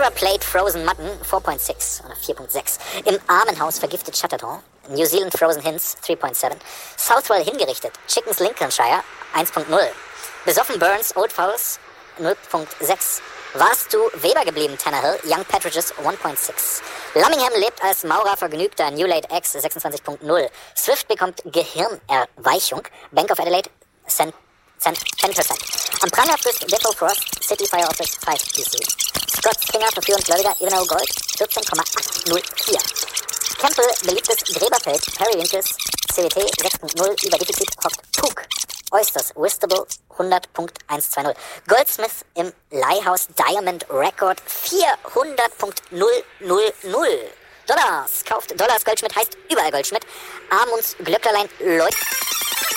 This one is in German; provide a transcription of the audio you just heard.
Silver Plate Frozen Mutton 4.6 oder 4.6. Im Armenhaus vergiftet Chatterton. New Zealand Frozen Hints 3.7. Southwell hingerichtet. Chickens Lincolnshire 1.0. Besoffen Burns Old Fowls 0.6. Warst du Weber geblieben, Tannehill? Young Partridges 1.6. Lummingham lebt als Maurer vergnügter New Late X 26.0. Swift bekommt Gehirnerweichung. Bank of Adelaide 10%. Am Pranger frisst Defoe Cross City Fire Office 5 PC. Scott Stringer verführend Gläubiger Ebenau Gold 14,804. Campbell beliebtes Gräberfeld Periwinkles CWT 6.0 über Defizit hockt Puk. Oysters Wistable 100.120. Goldsmith im Leihhaus Diamond Record 400.000. Dollars. Kauft Dollars Goldschmidt heißt überall Goldschmidt. Amunds Glöcklerlein läuft.